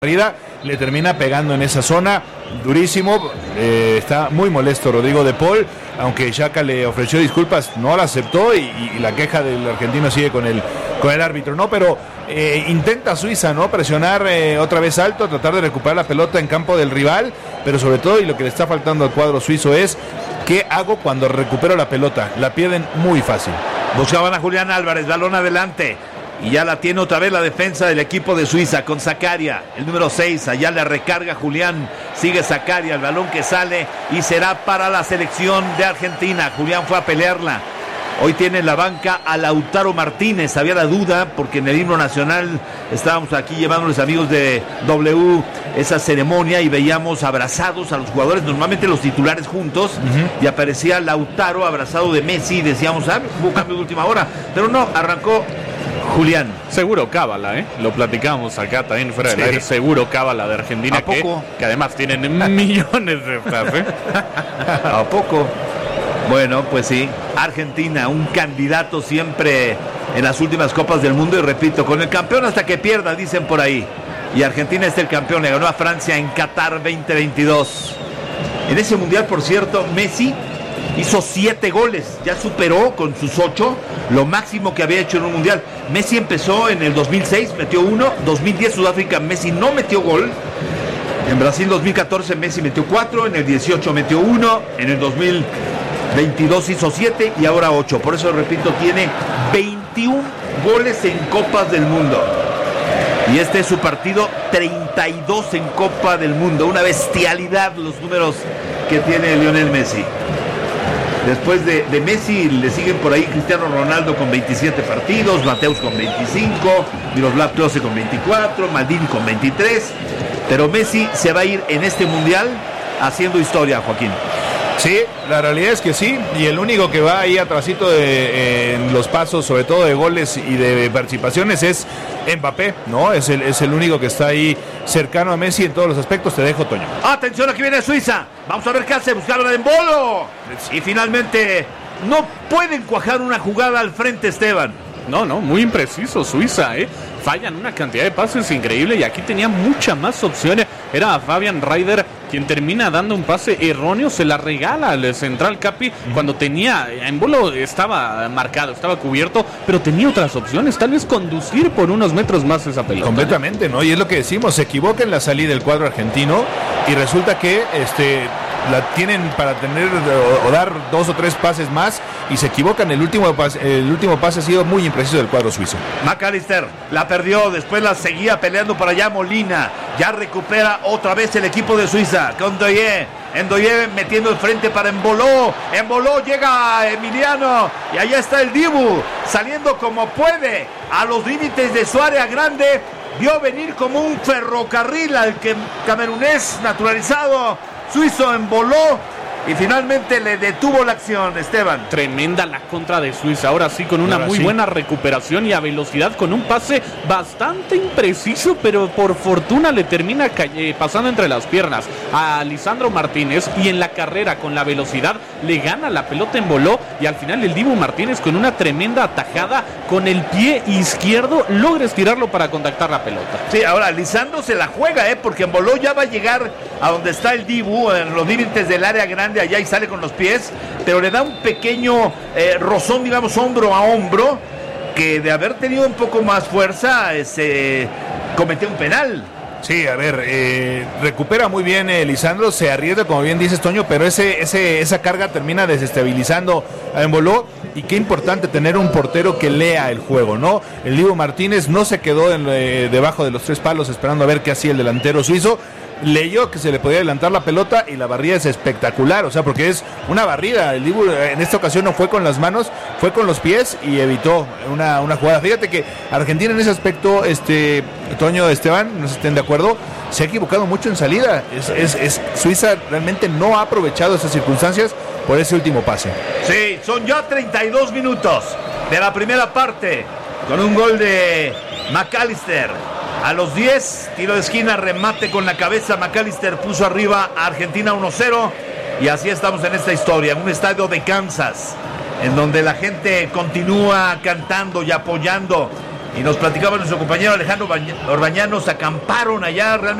le termina pegando en esa zona, durísimo. Está muy molesto Rodrigo de Paul, aunque Xhaka le ofreció disculpas, no la aceptó y la queja del argentino sigue con el árbitro, ¿no? Pero intenta Suiza, ¿no? Presionar otra vez alto, tratar de recuperar la pelota en campo del rival, pero sobre todo, y lo que le está faltando al cuadro suizo es, ¿qué hago cuando recupero la pelota? La pierden muy fácil. Buscaban a Julián Álvarez, balón adelante. Y ya la tiene otra vez la defensa del equipo de Suiza con Zakaria, el número 6. Allá le recarga Julián. Sigue Zakaria, el balón que sale y será para la selección de Argentina. Julián fue a pelearla. Hoy tiene en la banca a Lautaro Martínez. Había la duda porque en el himno nacional estábamos aquí llevando los amigos de W esa ceremonia y veíamos abrazados a los jugadores, normalmente los titulares juntos, y aparecía Lautaro abrazado de Messi y decíamos, hubo cambio de última hora. Pero no, arrancó Julián. Seguro cábala, lo platicamos acá también fuera del aire. Seguro cábala de Argentina. ¿A poco? Que además tienen millones de staff, ¿A poco? Bueno, pues sí, Argentina, un candidato siempre en las últimas Copas del Mundo, y repito, con el campeón hasta que pierda, dicen por ahí. Y Argentina es el campeón, le ganó a Francia en Qatar 2022. En ese mundial, por cierto, Messi hizo 7 goles, ya superó con sus 8 lo máximo que había hecho en un mundial. Messi empezó en el 2006, metió 1, 2010 Sudáfrica, Messi no metió gol. En Brasil 2014 Messi metió 4, en el 18 metió 1, en el 2022 hizo 7 y ahora 8. Por eso, repito, tiene 21 goles en Copas del Mundo. Y este es su partido 32 en Copa del Mundo. Una bestialidad los números que tiene Lionel Messi. Después de Messi le siguen por ahí Cristiano Ronaldo con 27 partidos, Mateus con 25, Miroslav Klose con 24, Maldini con 23. Pero Messi se va a ir en este mundial haciendo historia, Joaquín. Sí, la realidad es que sí, y el único que va ahí atrasito en los pasos, sobre todo de goles y de participaciones, es Mbappé, ¿no? Es el único que está ahí cercano a Messi en todos los aspectos. Te dejo, Toño. Atención, aquí viene Suiza. Vamos a ver qué hace, buscar la de Embolo. Y finalmente no pueden cuajar una jugada al frente, Esteban. No, muy impreciso Suiza, fallan una cantidad de pases increíble y aquí tenía muchas más opciones. Era Fabian Reider quien termina dando un pase erróneo, se la regala al central Capi cuando tenía, Embolo estaba marcado, estaba cubierto, pero tenía otras opciones, tal vez conducir por unos metros más esa pelota. Completamente, ¿no? Y es lo que decimos, se equivoca en la salida del cuadro argentino y resulta que la tienen para tener o dar 2 o 3 pases más y se equivocan. El último pase ha sido muy impreciso del cuadro suizo. McAllister la perdió, después la seguía peleando por allá Molina, ya recupera otra vez el equipo de Suiza con Ndoye metiendo el frente para Embolo, llega Emiliano y allá está el Dibu saliendo como puede a los límites de su área grande, vio venir como un ferrocarril al que camerunés naturalizado suizo Embolo y finalmente le detuvo la acción, Esteban. Tremenda la contra de Suiza, ahora sí con una buena recuperación y a velocidad, con un pase bastante impreciso, pero por fortuna le termina pasando entre las piernas a Lisandro Martínez y en la carrera con la velocidad le gana la pelota en Embolo y al final el Dibu Martínez con una tremenda atajada con el pie izquierdo logra estirarlo para contactar la pelota. Sí, ahora Lisandro se la juega, porque Embolo ya va a llegar a donde está el Dibu, en los límites del área grande allá y sale con los pies, pero le da un pequeño rozón, digamos, hombro a hombro, que de haber tenido un poco más fuerza se cometió un penal. Sí, a ver, recupera muy bien Lisandro, se arriesga, como bien dices, Toño, pero esa carga termina desestabilizando a Embolo. Y qué importante tener un portero que lea el juego, ¿no? El Dibu Martínez no se quedó debajo de los 3 palos esperando a ver qué hacía el delantero suizo. Leyó que se le podía adelantar la pelota y la barrida es espectacular, o sea, porque es una barrida. El Dibu en esta ocasión no fue con las manos, fue con los pies y evitó una jugada. Fíjate que Argentina en ese aspecto, Toño, Esteban, no sé si estén de acuerdo, se ha equivocado mucho en salida. Suiza realmente no ha aprovechado esas circunstancias por ese último pase. Sí, son ya 32 minutos de la primera parte con un gol de McAllister. A los 10, tiro de esquina, remate con la cabeza. McAllister puso arriba a Argentina 1-0. Y así estamos en esta historia, en un estadio de Kansas, en donde la gente continúa cantando y apoyando Y nos platicaba nuestro compañero Alejandro Orbañanos, acamparon allá realmente.